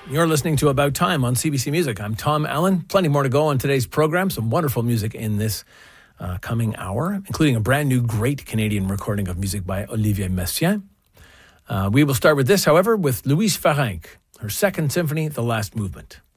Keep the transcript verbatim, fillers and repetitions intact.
You're listening to About Time on C B C Music. I'm Tom Allen. Plenty more to go on today's program. Some wonderful music in this uh, coming hour, including a brand new great Canadian recording of music by Olivier Messiaen. Uh, we will start with this, however, with Louise Farenc, her second symphony, The Last Movement.